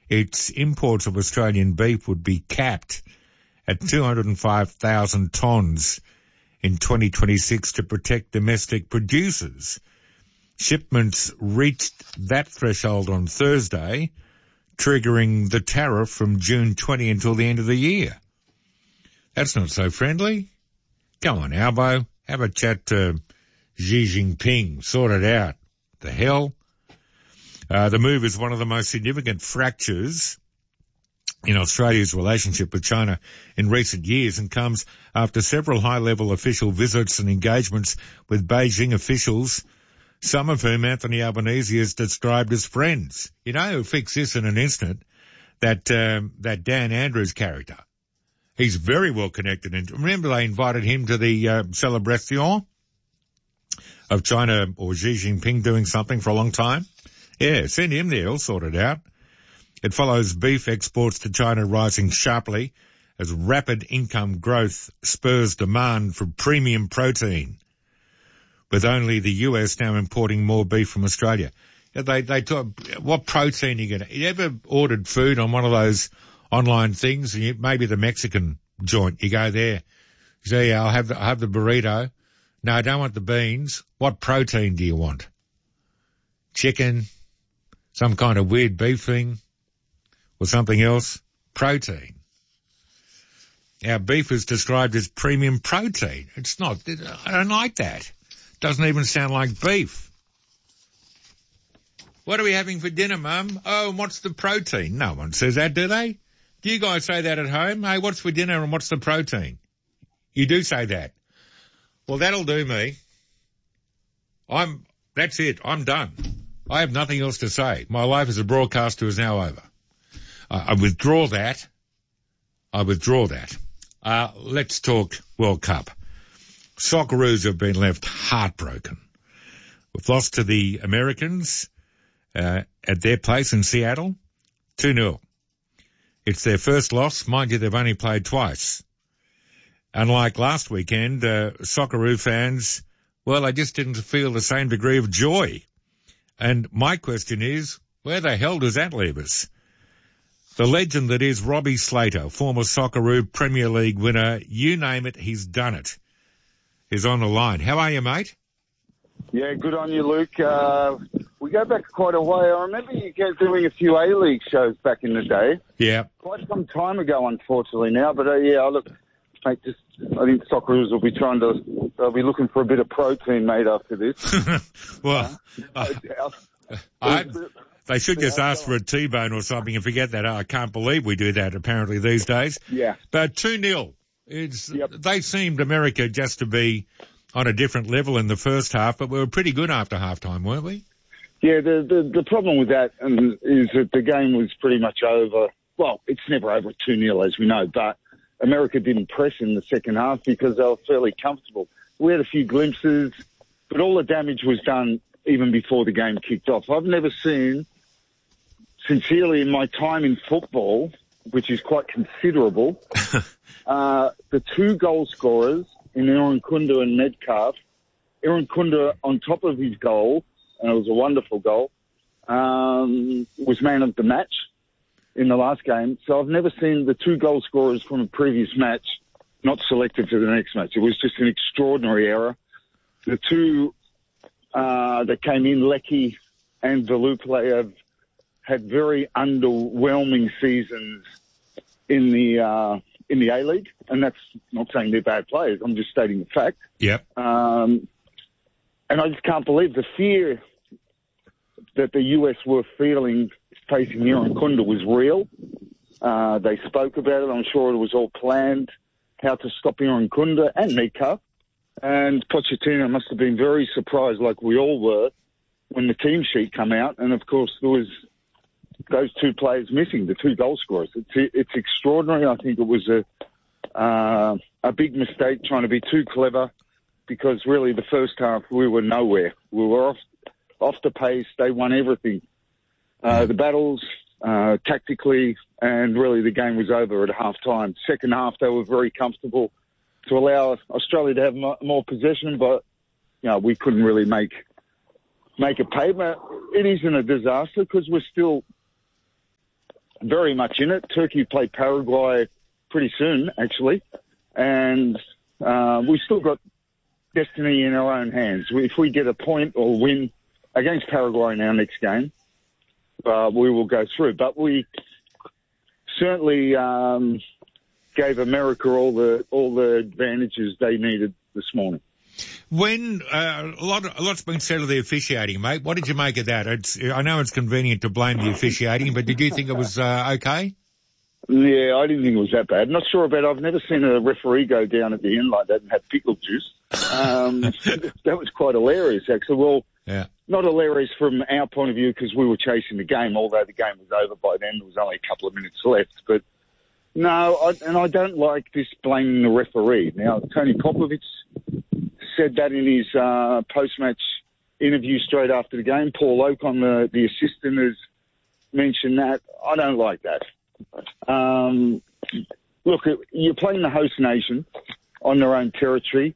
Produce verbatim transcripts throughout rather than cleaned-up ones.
its imports of Australian beef would be capped at two hundred five thousand tonnes in twenty twenty-six to protect domestic producers. Shipments reached that threshold on Thursday, triggering the tariff from June twentieth until the end of the year. That's not so friendly. Come on, Albo, have a chat to Xi Jinping, sort it out. The hell? Uh, the move is one of the most significant fractures in Australia's relationship with China in recent years and comes after several high-level official visits and engagements with Beijing officials, some of whom Anthony Albanese has described as friends. You know who'll fix this in an instant? That, um, that Dan Andrews character. He's very well connected. And remember they invited him to the uh, celebration of China or Xi Jinping doing something for a long time? Yeah, send him there. He'll sort it out. It follows beef exports to China rising sharply as rapid income growth spurs demand for premium protein, with only the U S now importing more beef from Australia. They, they talk, what protein are you going to, you ever ordered food on one of those online things, and you, maybe the Mexican joint, you go there, you say, yeah, I'll have the, I'll have the burrito. No, I don't want the beans. What protein do you want? Chicken, some kind of weird beef thing, or something else? Protein. Our beef is described as premium protein. It's not, I don't like that. Doesn't even sound like beef. What are we having for dinner, Mum? Oh, and what's the protein? No one says that, do they? Do you guys say that at home? Hey, what's for dinner and what's the protein? You do say that. Well, that'll do me. I'm, that's it. I'm done. I have nothing else to say. My life as a broadcaster is now over. Uh, I withdraw that. I withdraw that. Uh, let's talk World Cup. Socceroos have been left heartbroken. We've lost to the Americans uh, at their place in Seattle, two nil. It's their first loss. Mind you, they've only played twice. Unlike last weekend, uh, Socceroo fans, well, they just didn't feel the same degree of joy. And my question is, where the hell does that leave us? The legend that is Robbie Slater, former Socceroo Premier League winner, you name it, he's done it, is on the line. How are you, mate? Yeah, good on you, Luke. Uh, we go back quite a way. I remember you guys doing a few A-League shows back in the day. Yeah. Quite some time ago, unfortunately, now. But, uh, yeah, look, mate, just, I think Socceroos will be trying to, they'll be looking for a bit of protein, mate, after this. well, uh, uh, I, they should just ask for a T-bone or something and forget that. Oh, I can't believe we do that, apparently, these days. Yeah. But two nil. It's, yep. They seemed, America, just to be on a different level in the first half, but we were pretty good after halftime, weren't we? Yeah, the the, the problem with that um, is that the game was pretty much over. Well, it's never over at two nil, as we know, but America didn't press in the second half because they were fairly comfortable. We had a few glimpses, but all the damage was done even before the game kicked off. I've never seen, sincerely, in my time in football, which is quite considerable, uh, the two goal scorers in Irankunda and Metcalf, Irankunda on top of his goal, and it was a wonderful goal, um, was man of the match in the last game. So I've never seen the two goal scorers from a previous match not selected for the next match. It was just an extraordinary error. The two uh, that came in, Leckie and Velupale, have had very underwhelming seasons in the uh, in the A-League, and that's not saying they're bad players. I'm just stating the fact. Yep. Um, and I just can't believe the fear that the U S were feeling facing Irankunda was real. Uh, they spoke about it. I'm sure it was all planned, how to stop Irankunda and Metcalf. And Pochettino must have been very surprised, like we all were, when the team sheet came out. And, of course, there was those two players missing, the two goal scorers. It's, it's extraordinary. I think it was a uh, a big mistake trying to be too clever because, really, the first half we were nowhere. We were off, off the pace. They won everything. Uh, the battles, uh, tactically, and really the game was over at half-time. Second half, they were very comfortable to allow Australia to have more possession, but, you know, we couldn't really make make a pay. But it isn't a disaster because we're still very much in it. Turkey play Paraguay pretty soon, actually, and uh, we still got destiny in our own hands. If we get a point or win against Paraguay in our next game, uh, we will go through. But we certainly um, gave America all the all the advantages they needed this morning. When uh, a lot, a lot's been said of the officiating, mate. What did you make of that? It's, I know it's convenient to blame the officiating, but did you think it was uh, okay? Yeah, I didn't think it was that bad. Not sure about. I've never seen a referee go down at the end like that and have pickle juice. Um, that was quite hilarious, actually. Well, yeah. Not hilarious from our point of view because we were chasing the game, although the game was over by then. There was only a couple of minutes left. But no, I, and I don't like this blaming the referee. Now, Tony Popovich said that in his uh, post-match interview straight after the game. Paul Ocon, the, the assistant, has mentioned that. I don't like that. Um, look, you're playing the host nation on their own territory.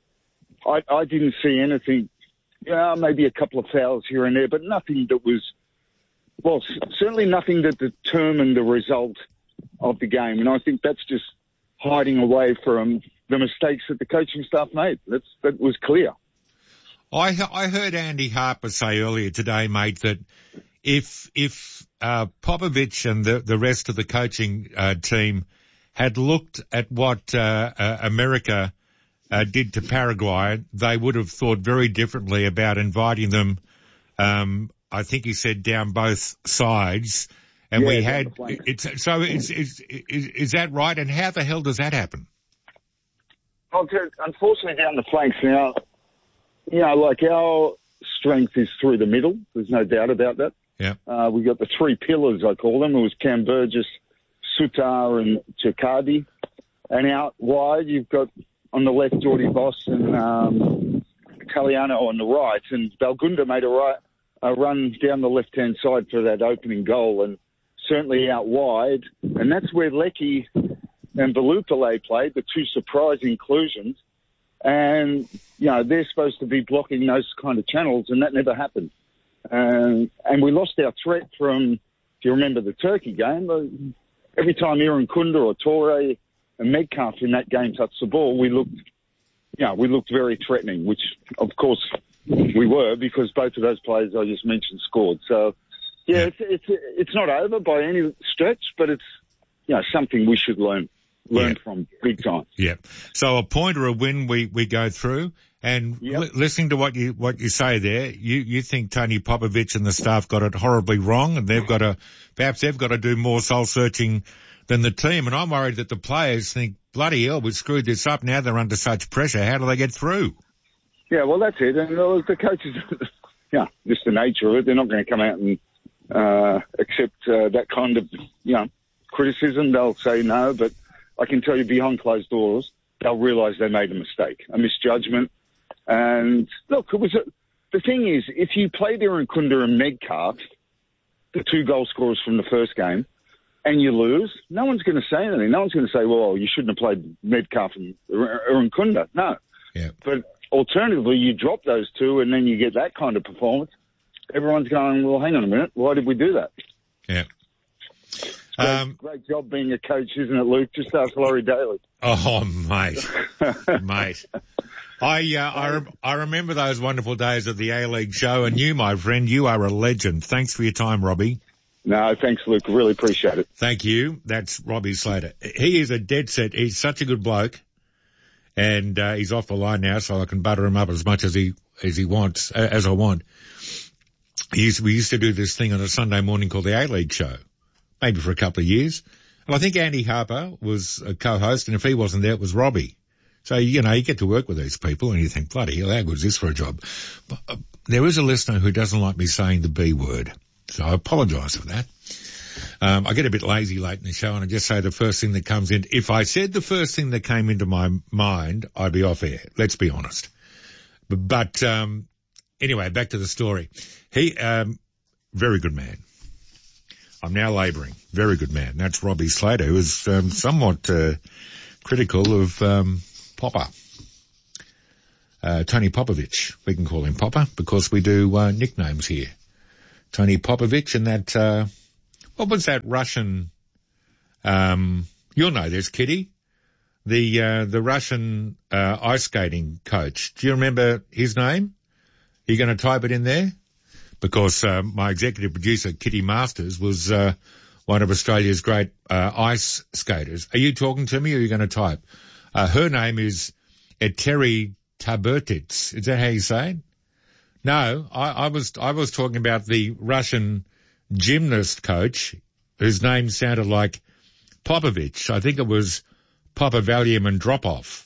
I, I didn't see anything, yeah, maybe a couple of fouls here and there, but nothing that was, well, certainly nothing that determined the result of the game. And I think that's just hiding away from the mistakes that the coaching staff made. That's, that was clear. I, I heard Andy Harper say earlier today, mate, that if if uh, Popovich and the, the rest of the coaching uh, team had looked at what uh, uh, America uh, did to Paraguay, they would have thought very differently about inviting them, um, I think he said, down both sides. And yeah, we had, it's, so is, is, is, is that right? And how the hell does that happen? Well, unfortunately, down the flanks now, you know, like our strength is through the middle. There's no doubt about that. Yeah. Uh, we got the three pillars, I call them. It was Cam Burgess, Sutar, and Chakadi. And out wide, you've got on the left Jordy Voss and um, Italiano on the right. And Balgunda made a, right, a run down the left-hand side for that opening goal, and certainly out wide. And that's where Leckie and Belupale played, the two surprise inclusions. And, you know, they're supposed to be blocking those kind of channels, and that never happened. Um, and we lost our threat from, if you remember the Turkey game, every time Aaron Kunda or Torre and Metcalf in that game touched the ball, we looked, you know, we looked very threatening, which, of course, we were because both of those players I just mentioned scored. So, yeah, it's, it's, it's not over by any stretch, but it's, you know, something we should learn. Learn yeah. from big time. Yeah. So a point or a win, we, we go through. And yep. li- listening to what you what you say there, you, you think Tony Popovich and the staff got it horribly wrong, and they've got to perhaps they've got to do more soul searching than the team. And I'm worried that the players think, bloody hell, we screwed this up. Now they're under such pressure. How do they get through? Yeah, well, that's it. And uh, the coaches, yeah, just the nature of it. They're not going to come out and uh, accept uh, that kind of, you know, criticism. They'll say no, but I can tell you behind closed doors, they'll realise they made a mistake, a misjudgment. And look, it was a, the thing is, if you played Aaron Kunda and Metcalf, the two goal scorers from the first game, and you lose, no one's going to say anything. No one's going to say, well, you shouldn't have played Metcalf and Aaron Kunda. No. Yeah. But alternatively, you drop those two and then you get that kind of performance. Everyone's going, well, hang on a minute. Why did we do that? Yeah. Great, um, great job being a coach, isn't it, Luke? Just ask Laurie Daly. Oh, mate. mate. I, uh, I, re- I remember those wonderful days of the A-League show, and you, my friend, you are a legend. Thanks for your time, Robbie. No, thanks, Luke. Really appreciate it. Thank you. That's Robbie Slater. He is a dead set. He's such a good bloke, and uh, he's off the line now, so I can butter him up as much as he as he wants, uh, as I want. He used, we used to do this thing on a Sunday morning called the A-League show, maybe for a couple of years. And I think Andy Harper was a co-host, and if he wasn't there, it was Robbie. So, you know, you get to work with these people and you think, bloody hell, how good is this for a job? But, uh, there is a listener who doesn't like me saying the B word. So I apologise for that. Um, I get a bit lazy late in the show and I just say the first thing that comes in. If I said the first thing that came into my mind, I'd be off air. Let's be honest. But, but um, anyway, back to the story. He, um, very good man. I'm now labouring. Very good man. That's Robbie Slater, who is um, somewhat uh, critical of um, Popper. Uh, Tony Popovich. We can call him Popper because we do uh, nicknames here. Tony Popovich and that, uh, What was that Russian, um, you'll know this, Kitty, the, uh, the Russian, uh, ice skating coach. Do you remember his name? Are you going to type it in there? Because, uh, my executive producer, Kitty Masters, was, uh, one of Australia's great, uh, ice skaters. Are you talking to me or are you going to type? Uh, her name is Eteri Tabertits. Is that how you say it? No, I, I was, I was talking about the Russian gymnast coach whose name sounded like Popovich. I think it was Papa Valium and Drop Off,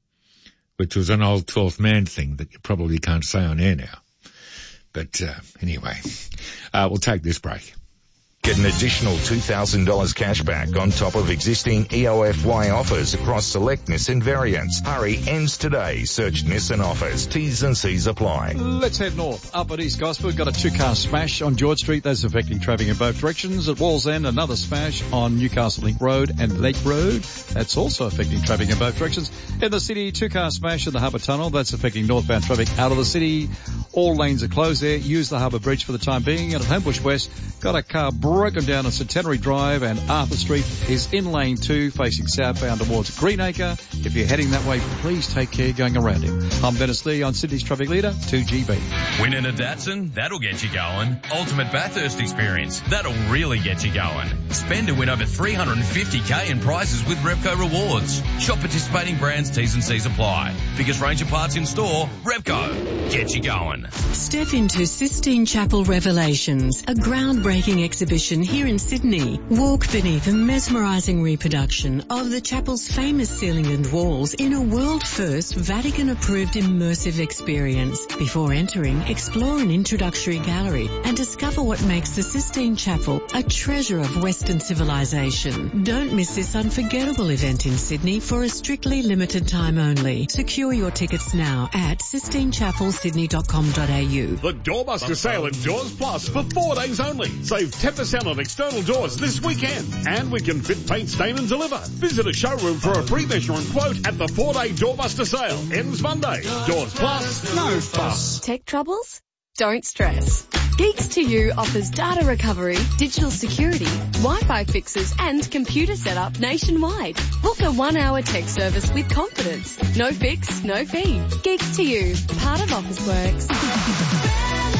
which was an old twelfth man thing that you probably can't say on air now. But, uh, anyway, uh, we'll take this break. Get an additional two thousand dollars cash back on top of existing E O F Y offers across select Nissan variants. Hurry, ends today. Search Nissan offers. T's and C's apply. Let's head north. Up at East Gosford, got a two-car smash on George Street. That's affecting traffic in both directions. At Wallsend, another smash on Newcastle Link Road and Lake Road. That's also affecting traffic in both directions. In the city, two-car smash in the Harbour Tunnel. That's affecting northbound traffic out of the city. All lanes are closed there. Use the Harbour Bridge for the time being. And at Homebush West, got a car broken down on Centenary Drive, and Arthur Street is in lane two facing southbound towards Greenacre. If you're heading that way, please take care going around him. I'm Dennis Lee on Sydney's Traffic Leader, two G B. Winning a Datsun? That'll get you going. Ultimate Bathurst experience? That'll really get you going. Spend to win over three hundred fifty thousand in prizes with Repco Rewards. Shop participating brands, T's and C's apply. Biggest range of parts in store, Repco. Get you going. Step into Sistine Chapel Revelations, a groundbreaking exhibition here in Sydney. Walk beneath a mesmerising reproduction of the chapel's famous ceiling and walls in a world-first Vatican-approved immersive experience. Before entering, explore an introductory gallery and discover what makes the Sistine Chapel a treasure of Western civilization. Don't miss this unforgettable event in Sydney for a strictly limited time only. Secure your tickets now at sistine chapel sydney dot com dot a u. The Doorbuster sale at Doors Plus for four days only. Save ten percent on external doors this weekend. And we can fit, paint, stain and deliver. Visit a showroom for a pre-measure and quote at the four-day Doorbuster sale. Ends Monday. Doors Plus, no fuss. Tech troubles? Don't stress. Geeks to You offers data recovery, digital security, Wi-Fi fixes and computer setup nationwide. Book a one-hour tech service with confidence. No fix, no fee. Geeks to You, part of Officeworks.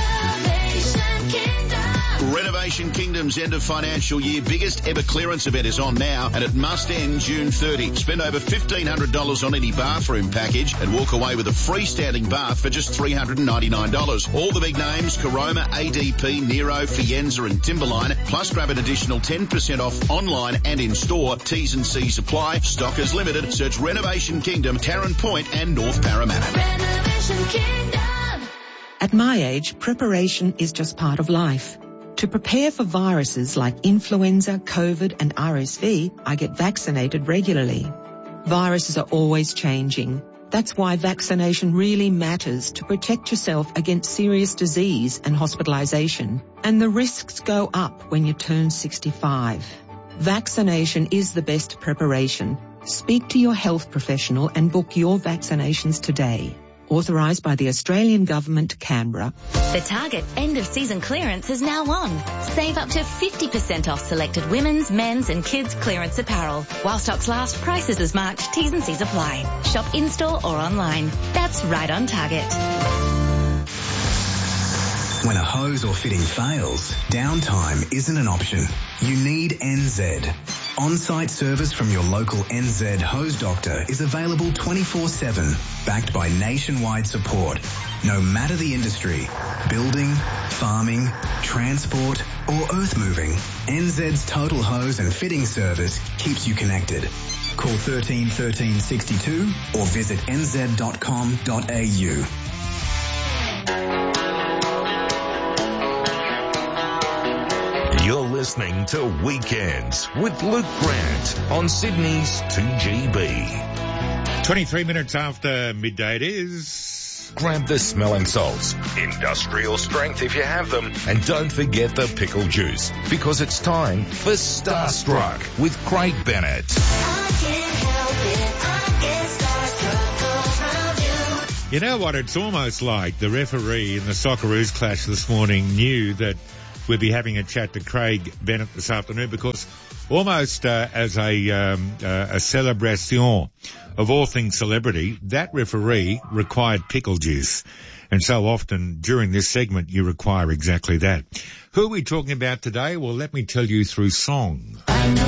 Renovation Kingdom's end of financial year biggest ever clearance event is on now, and it must end June thirtieth. Spend over fifteen hundred dollars on any bathroom package and walk away with a freestanding bath for just three hundred ninety-nine dollars. All the big names, Caroma, A D P, Nero, Fienza and Timberline, plus grab an additional ten percent off online and in store. T's and C's apply. Stock is limited. Search Renovation Kingdom, Tarrant Point and North Parramatta. Renovation Kingdom. At my age, preparation is just part of life. To prepare for viruses like influenza, COVID and R S V, I get vaccinated regularly. Viruses are always changing. That's why vaccination really matters to protect yourself against serious disease and hospitalization. And the risks go up when you turn sixty-five. Vaccination is the best preparation. Speak to your health professional and book your vaccinations today. Authorised by the Australian Government, Canberra. The Target end-of-season clearance is now on. Save up to fifty percent off selected women's, men's and kids' clearance apparel. While stocks last, prices as marked, T's and C's apply. Shop in-store or online. That's right on Target. When a hose or fitting fails, downtime isn't an option. You need N Z. On-site service from your local N Z hose doctor is available twenty-four seven, backed by nationwide support. No matter the industry, building, farming, transport or earth moving, N Z's total hose and fitting service keeps you connected. Call thirteen thirteen sixty-two or visit n z dot com dot a u. You're listening to Weekends with Luke Grant on Sydney's two G B. twenty-three minutes after midday it is. Grab the smelling salts, industrial strength if you have them, and don't forget the pickle juice, because it's time for Starstruck with Craig Bennett. I can't help it, I get starstruck around you. You know what? It's almost like the referee in the Socceroos clash this morning knew that we'll be having a chat to Craig Bennett this afternoon because almost uh, as a, um, uh, a celebration of all things celebrity, that referee required pickle juice. And so often during this segment, you require exactly that. Who are we talking about today? Well, let me tell you through song.